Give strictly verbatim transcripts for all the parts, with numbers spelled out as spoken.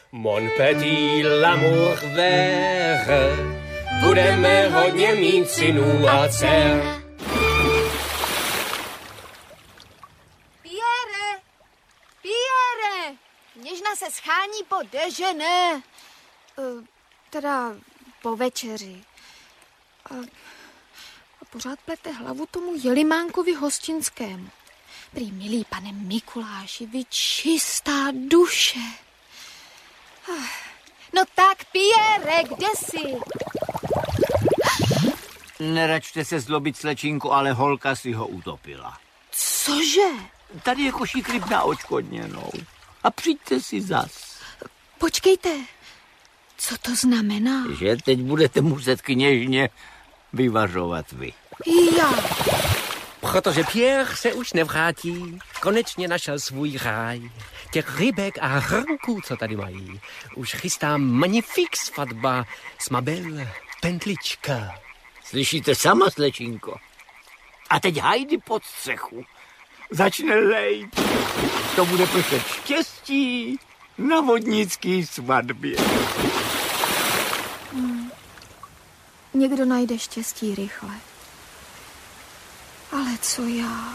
Mon petit l'amour vert, budeme hodně mít synů a dcer. Pierre, Pierre, Něžna se schání po déjeuner, uh, teda po večeři. Uh, a pořád plete hlavu tomu jelimánkovi hostinskému. Prý, milý pane Mikuláši, vy čistá duše. Uh, no tak, Pierre, kde jsi? Neračte se zlobit, slečinko, ale holka si ho utopila. Cože? Tady je košík ryb na odškodněnou. A přijďte si zas. Počkejte, co to znamená? Že teď budete muset kněžně vyvařovat vy. Já. Protože Pierre se už nevrátí, konečně našel svůj ráj. Těch rybek a hrnků, co tady mají, už chystá magnifik svatba s Mabel Pentlička. Slyšíte sama, slečinko? A teď hajdy pod střechu. Začne lejt. To bude prostě štěstí na vodnický svatbě. Hmm. Někdo najde štěstí rychle. Ale co já?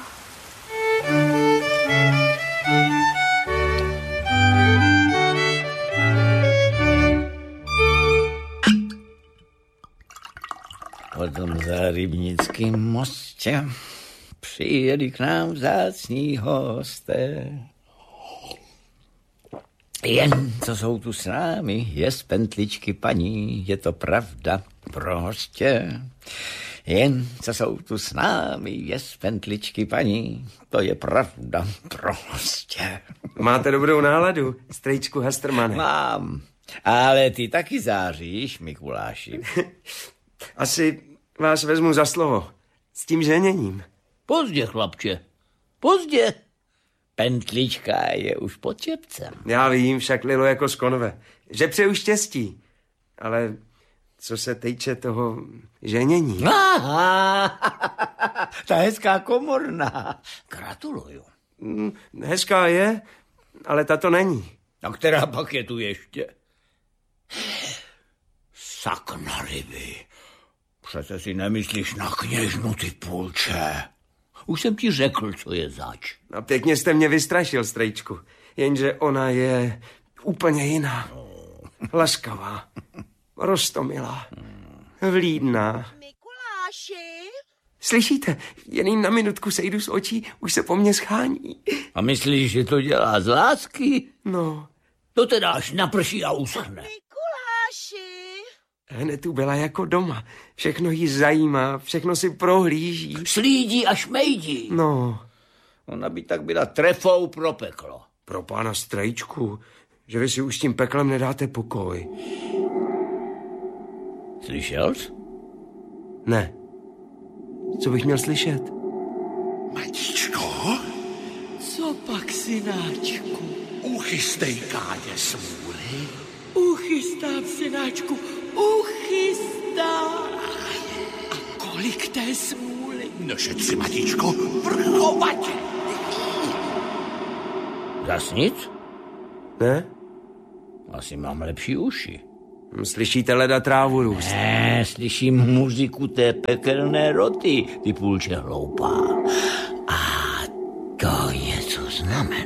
Potom za Rybnickým mostě přijeli k nám vzácní hosté. Jen co jsou tu s námi, je z Pentličky paní, je to pravda, prostě. Jen co jsou tu s námi, je z Pentličky paní, to je pravda, prostě. Máte dobrou náladu, strejčku Hastermane? Mám, ale ty taky záříš, Mikuláši. Asi vás vezmu za slovo. S tím ženěním. Pozdě, chlapče, pozdě. Pentlička je už pod čepcem. Já vím, však Lilo jako z konve. Že přeju štěstí. Ale co se týče toho ženění. Aha, ta hezká komorná. Gratuluju. Hmm, hezká je, ale ta to není. A která pak je tu ještě? Sakna ryby. Přece si nemyslíš na kněžnu, ty půlče. Už jsem ti řekl, co je zač. A pěkně jste mě vystrašil, strejčku. Jenže ona je úplně jiná. Laskavá, roztomilá, vlídná. Mikuláši? Slyšíte? Jen jim na minutku sejdu z očí, už se po mně schání. A myslíš, že to dělá z lásky? No. To teda až naprší a uschne. Mikuláši? Hned tu byla jako doma. Všechno jí zajímá, všechno si prohlíží. Slídí a šmejdí. No. Ona by tak byla trefou pro peklo. Pro pána strejčku, že vy si už s tím peklem nedáte pokoj. Slyšel jsi? Ne. Co bych měl slyšet? Matičko? Co pak, synáčku? Uchystej Kádě smůly. Uchystám, synáčku, uchystám. A kolik té smůly? No šetři, matičko, vrchovat. Zas nic? Ne? Asi mám lepší uši. Slyšíte leda trávu růst? Ne, slyším muziku té pekelné roty, ty půlče hloupá. A to něco znamená.